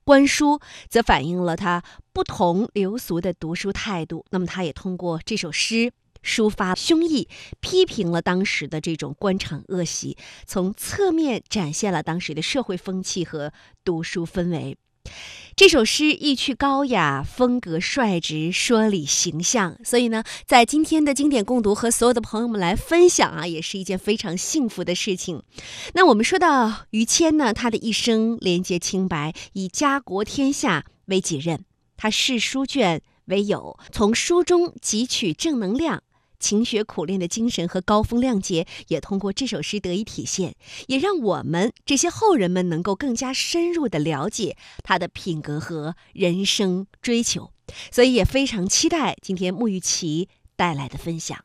观书则反映了他不同流俗的读书态度。那么他也通过这首诗抒发胸臆，批评了当时的这种官场恶习，从侧面展现了当时的社会风气和读书氛围。这首诗意趣高雅，风格率直，说理形象，所以呢，在今天的经典共读和所有的朋友们来分享啊，也是一件非常幸福的事情。那我们说到于谦呢，他的一生廉洁清白，以家国天下为己任，他视书卷为友，从书中汲取正能量。勤学苦练的精神和高风亮节也通过这首诗得以体现，也让我们这些后人们能够更加深入地了解他的品格和人生追求。所以也非常期待今天沐玉琪带来的分享。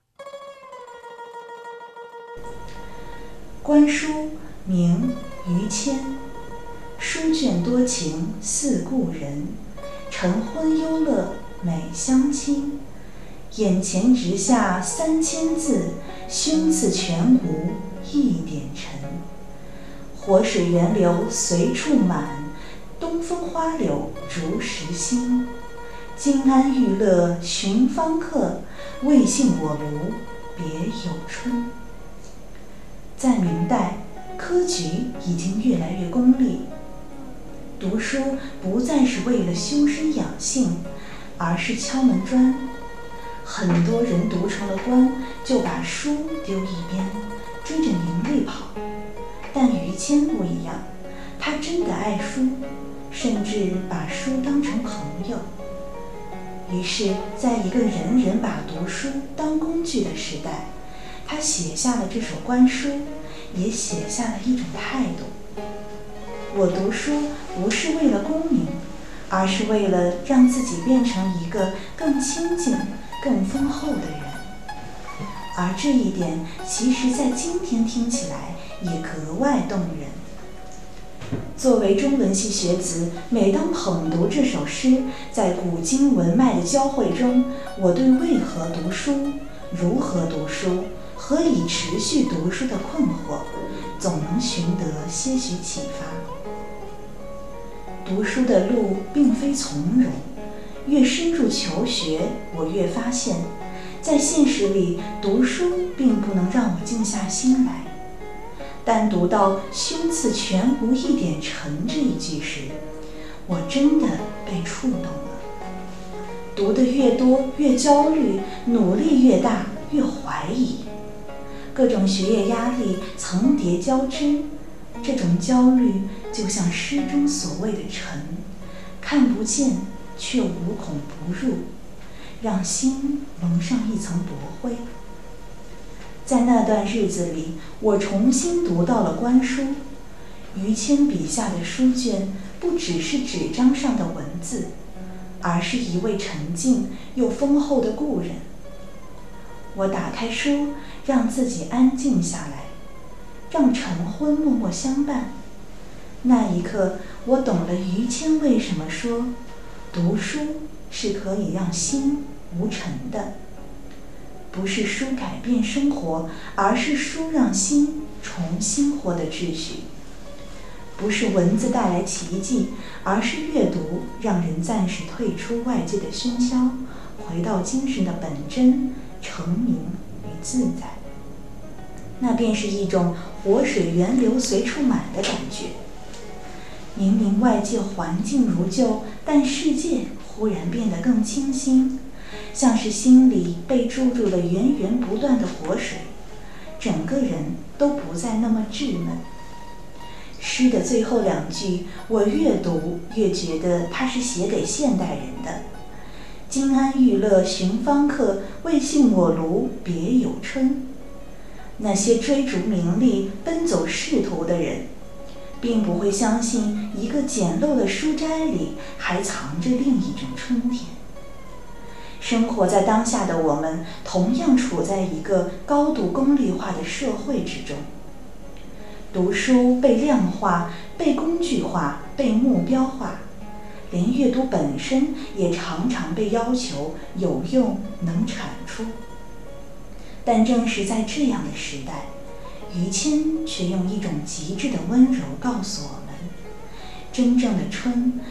观书名于谦，书卷多情似故人，晨昏忧乐每相亲。眼前直下3000字，胸次全无一点尘。活水源流随处满，东风花柳逐时新。金安玉勒寻芳客，未信我庐别有春。在明代，科举已经越来越功利，读书不再是为了修身养性，而是敲门砖。很多人读成了官，就把书丢一边，追着名利跑。但于谦不一样，他真的爱书，甚至把书当成朋友。于是，在一个人人把读书当工具的时代，他写下了这首官书，也写下了一种态度。我读书不是为了功名，而是为了让自己变成一个更清静、更丰厚的人。而这一点其实在今天听起来也格外动人。作为中文系学子，每当捧读这首诗，在古今文脉的交汇中，我对为何读书、如何读书、何以持续读书的困惑，总能寻得些许启发。读书的路并非从容，越深入求学，我越发现，在现实里，读书并不能让我静下心来。但读到胸次全无一点尘这一句时，我真的被触动了。读得越多越焦虑，努力越大越怀疑，各种学业压力层叠交织，这种焦虑就像诗中所谓的尘，看不见却无孔不入，让心蒙上一层薄灰。在那段日子里，我重新读到了官书。于谦笔下的书卷不只是纸张上的文字，而是一位沉静又丰厚的故人。我打开书，让自己安静下来，让晨昏默默相伴。那一刻，我懂了于谦为什么说，读书是可以让心无尘的。不是书改变生活，而是书让心重新获得秩序。不是文字带来奇迹，而是阅读让人暂时退出外界的喧嚣，回到精神的本真、澄明与自在。那便是一种活水源流随处满的感觉。明明外界环境如旧，但世界忽然变得更清新，像是心里被注入了源源不断的活水，整个人都不再那么稚闷。诗的最后2句，我越读越觉得它是写给现代人的。金安玉勒寻芳客，未信我庐别有春。那些追逐名利、奔走仕途的人，并不会相信一个简陋的书斋里还藏着另一种春天。生活在当下的我们，同样处在一个高度功利化的社会之中。读书被量化、被工具化、被目标化，连阅读本身也常常被要求有用、能产出。但正是在这样的时代，于谦却用一种极致的温柔告诉我们，真正的春